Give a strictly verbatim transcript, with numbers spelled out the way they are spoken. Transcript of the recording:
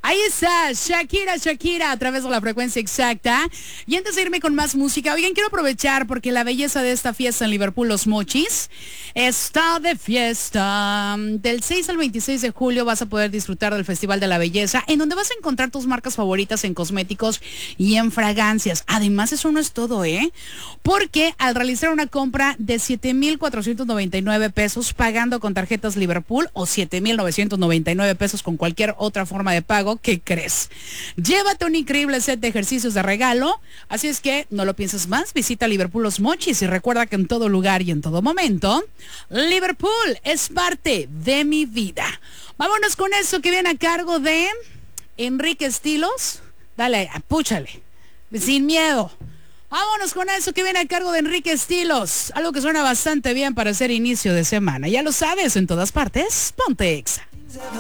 Ahí está, Shakira, Shakira, a través de la frecuencia exacta. Y antes de irme con más música, oigan, quiero aprovechar porque la belleza de esta fiesta en Liverpool, Los Mochis, está de fiesta. Del seis al veintiséis de julio vas a poder disfrutar del Festival de la Belleza, en donde vas a encontrar tus marcas favoritas en cosméticos y en fragancias. Además, eso no es todo, ¿eh? Porque al realizar una compra de siete mil cuatrocientos noventa y nueve pesos pagando con tarjetas Liverpool o siete mil novecientos noventa y nueve pesos con cualquier otra forma de pago, ¿qué crees? Llévate un increíble set de ejercicios de regalo, así es que no lo pienses más, visita Liverpool Los Mochis y recuerda que en todo lugar y en todo momento, Liverpool es parte de mi vida. Vámonos con eso que viene a cargo de Enrique Estilos. Dale, apúchale, sin miedo. Vámonos con eso que viene a cargo de Enrique Estilos, algo que suena bastante bien para hacer inicio de semana. Ya lo sabes, en todas partes, ponte Exa.